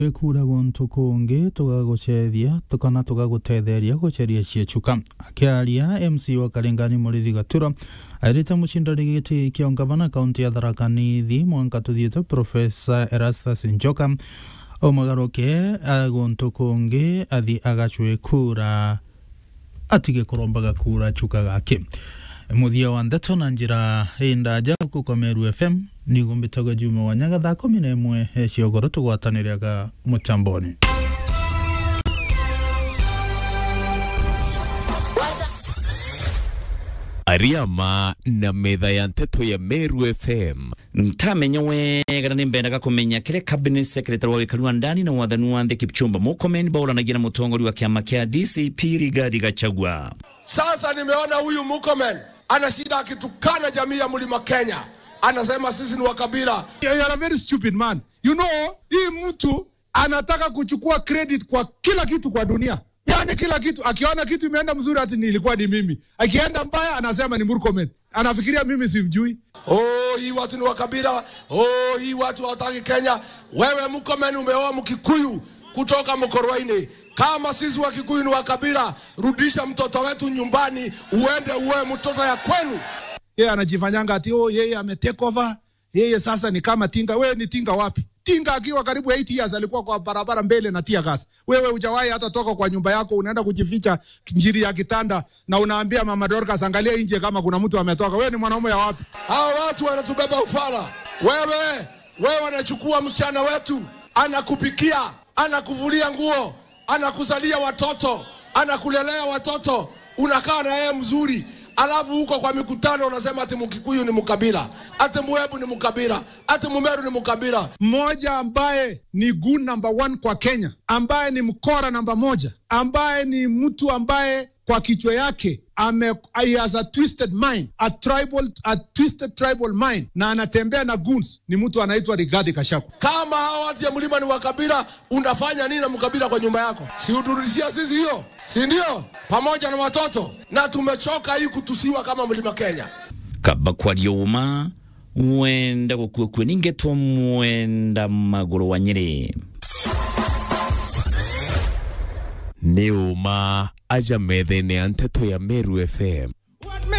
Kura gontu kungi tugagucethia tukana tugagutetheria guceria ciechuka akiaria MC wa Karengani Murithi Gatura airite mucindani giti kio ngavana kaunti ya Tharaka Nithi mwanka tuthiete Professor Erastus Njoka omagaruke agontu kungi athi agacwe kura atige kurombaga kura chuka gake muthia wa ndeto na njira indaja ku Meru FM ni gumbitaga Juma Wanyaga thaa 11 ciogoro tugwataniriaga muchamboni Ariama na metha ya nteto ya Meru FM ntamenya wega nimbendaga kumenya kire cabinet secretary wa wikalu ndani na wathanu wa Kipchumba Murkomen bauranagira mutongori wa kiama kia DCP Rigathi Gachagua. Sasa nimeona huyu Murkomen ana shida akitukana jamii ya Mlima Kenya. Anasema sisi ni wakabila. You are a very stupid man. You know, hii mtu anataka kuchukua credit kwa kila kitu kwa dunia. Yani kila kitu, akiona kitu imeenda mzuri ati nilikuwa ni mimi. Akienda mbaya anasema ni Murkomen. Anafikiria mimi simjui. Hii watu ni wakabila. Hii watu hawataki Kenya. Wewe Murkomen umeoa Mkikuyu kutoka Mkorwaini. Kama sisi wa Kikuyu ni wakabila, rudisha mtoto wetu nyumbani, uende uwe mtoto ya kwenu. Yeye anajifanyanga ati yeye ametake over. Yeye sasa ni kama tinga. Wewe ni tinga wapi? Tinga akiwa karibu 8 years alikuwa kwa barabara mbele na tia gas. Wewe hujawahi hata toka kwa nyumba yako, unaenda kujificha njiri ya kitanda na unaambia Mama Dorcas angalia nje kama kuna mtu ametoka. Wewe ni mwanaume ya wapi? Hao watu wanatubeba ufala. Wewe wanachukua msichana wetu, anakupikia, anakuvulia nguo, anakuzalia watoto, anakulelea watoto, unakaa na yeye mzuri. Alafu huko kwa mikutano unasema ati Mkikuyu ni mkabila, ati Mwebu ni mkabila, ati Mumeru ni mkabila. Mmoja ambaye ni goon number 1 kwa Kenya, ambaye ni mkora number 1, ambaye ni mtu ambaye kwa kichwa yake he has a twisted mind, a twisted tribal mind, na anatembea na goons, ni mtu anaitwa Rigathi Gachagua. Kama hao watu ya mlima ni wakabila, unafanya nini na mkabila kwa nyumba yako? Si udurishia sisi hiyo, si ndio? Pamoja na watoto, na tumechoka hii kutusiwa kama Mlima Kenya. Kaba kwa lioma wenda kukwe ningetwa mwenda magoro wa Nyeri Neuma aja methene ya nteto ya Meru FM.